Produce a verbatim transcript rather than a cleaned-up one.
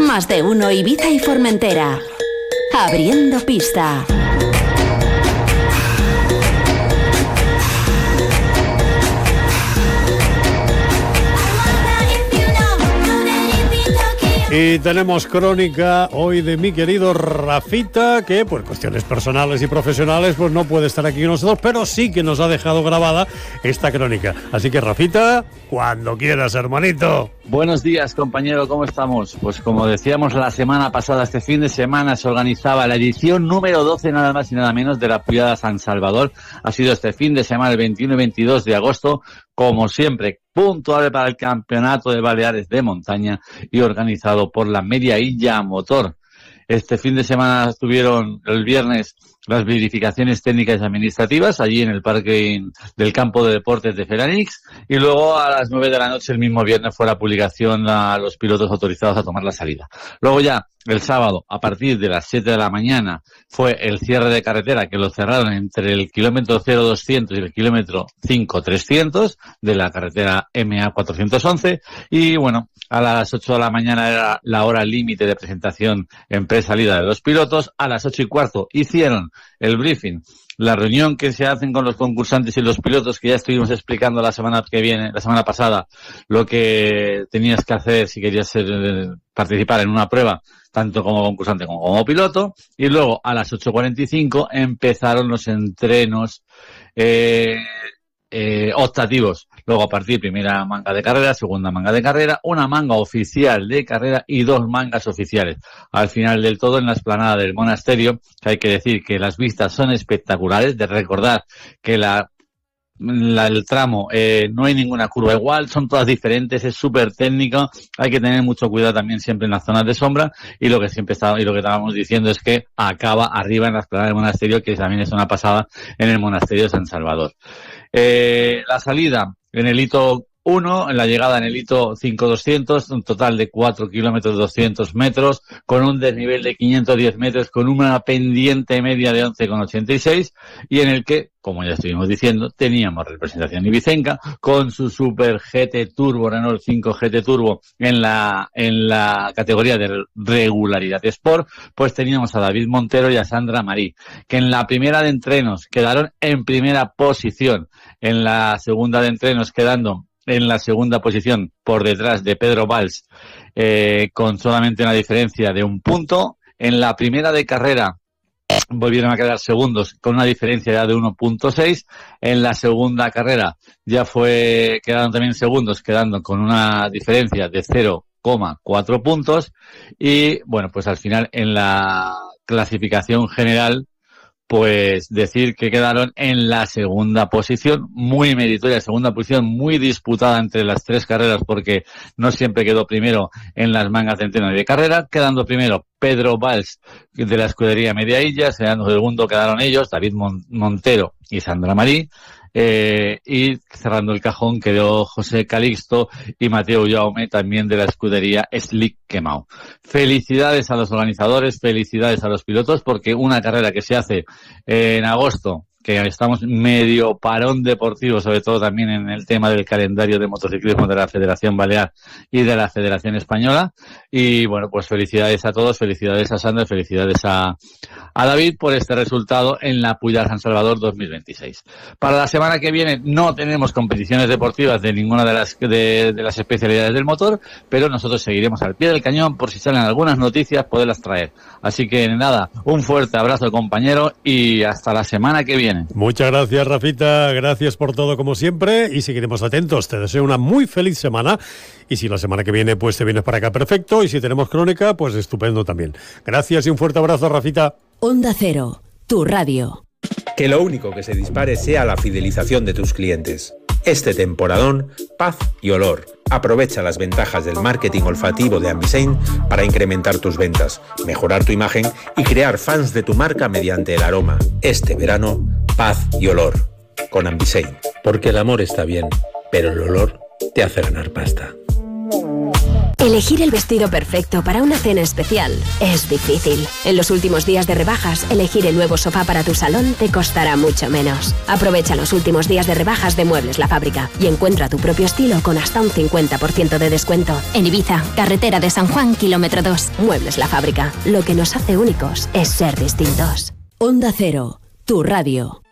Más de uno Ibiza y Formentera. Abriendo pista. Y tenemos crónica hoy de mi querido Rafita, que por cuestiones personales y profesionales pues no puede estar aquí con nosotros, pero sí que nos ha dejado grabada esta crónica. Así que Rafita, cuando quieras, hermanito. Buenos días, compañero, ¿cómo estamos? Pues como decíamos la semana pasada, este fin de semana se organizaba la edición número doce, nada más y nada menos, de la Pujada San Salvador. Ha sido este fin de semana, el veintiuno y veintidós de agosto, como siempre, puntual para el Campeonato de Baleares de Montaña y organizado por la Media Illa Motor. Este fin de semana estuvieron el viernes las verificaciones técnicas y administrativas allí en el parque del campo de deportes de Felanix, y luego a las nueve de la noche el mismo viernes fue la publicación a los pilotos autorizados a tomar la salida. Luego ya el sábado a partir de las siete de la mañana fue el cierre de carretera, que lo cerraron entre el kilómetro cero doscientos y el kilómetro cinco trescientos de la carretera M A cuatrocientos once, y bueno, a las ocho de la mañana era la hora límite de presentación en pre-salida de los pilotos. A las ocho y cuarto hicieron el briefing, la reunión que se hacen con los concursantes y los pilotos, que ya estuvimos explicando la semana que viene, la semana pasada, lo que tenías que hacer si querías ser, participar en una prueba, tanto como concursante como como piloto. Y luego a las ocho cuarenta y cinco empezaron los entrenos eh, eh, optativos. Luego a partir de primera manga de carrera, segunda manga de carrera, una manga oficial de carrera y dos mangas oficiales. Al final del todo en la explanada del monasterio, que hay que decir que las vistas son espectaculares, de recordar que la La, el tramo, eh, no hay ninguna curva igual, son todas diferentes, es súper técnico, hay que tener mucho cuidado también siempre en las zonas de sombra, y lo que siempre está, y lo que estábamos diciendo es que acaba arriba en la explanada del monasterio, que también es una pasada en el monasterio de San Salvador. Eh, la salida en el hito uno, en la llegada en el hito cinco doscientos, un total de cuatro kilómetros doscientos metros, con un desnivel de quinientos diez metros, con una pendiente media de once coma ochenta y seis, y en el que, como ya estuvimos diciendo, teníamos representación ibicenca, con su Super G T Turbo, Renault cinco G T Turbo, en la, en la categoría de regularidad Sport. Pues teníamos a David Montero y a Sandra Marí, que en la primera de entrenos quedaron en primera posición, en la segunda de entrenos quedando en la segunda posición por detrás de Pedro Valls, eh, con solamente una diferencia de un punto. En la primera de carrera volvieron a quedar segundos con una diferencia ya de uno punto seis. En la segunda carrera ya fue, quedaron también segundos, quedando con una diferencia de cero coma cuatro puntos. Y bueno, pues al final en la clasificación general, pues decir que quedaron en la segunda posición, muy meritoria, segunda posición muy disputada entre las tres carreras, porque no siempre quedó primero en las mangas de entreno y de carrera, quedando primero Pedro Valls de la escudería Media Illa, quedando segundo quedaron ellos, David Montero y Sandra Marí, eh, y cerrando el cajón quedó José Calixto y Mateo Jaume, también de la escudería Slick Quemao. Felicidades a los organizadores, felicidades a los pilotos, porque una carrera que se hace en agosto, que estamos medio parón deportivo, sobre todo también en el tema del calendario de motociclismo de la Federación Balear y de la Federación Española. Y bueno, pues felicidades a todos, felicidades a Sandra, felicidades a, a David por este resultado en la Pujada San Salvador dos mil veintiséis. Para la semana que viene no tenemos competiciones deportivas de ninguna de las de, de las especialidades del motor, pero nosotros seguiremos al pie del cañón por si salen algunas noticias, poderlas traer. Así que nada, un fuerte abrazo, compañero, y hasta la semana que viene. Muchas gracias, Rafita, gracias por todo como siempre, y seguiremos atentos. Te deseo una muy feliz semana, y si la semana que viene pues te vienes para acá, perfecto, y si tenemos crónica, pues estupendo también. Gracias y un fuerte abrazo, Rafita. Onda Cero, tu radio. Que lo único que se dispare sea la fidelización de tus clientes. Este temporadón, paz y olor. Aprovecha las ventajas del marketing olfativo de Ambisein para incrementar tus ventas, mejorar tu imagen y crear fans de tu marca mediante el aroma. Este verano, paz y olor. Con Ambisein. Porque el amor está bien, pero el olor te hace ganar pasta. Elegir el vestido perfecto para una cena especial es difícil. En los últimos días de rebajas, elegir el nuevo sofá para tu salón te costará mucho menos. Aprovecha los últimos días de rebajas de Muebles La Fábrica y encuentra tu propio estilo con hasta un cincuenta por ciento de descuento. En Ibiza, carretera de San Juan, kilómetro dos. Muebles La Fábrica. Lo que nos hace únicos es ser distintos. Onda Cero, tu radio.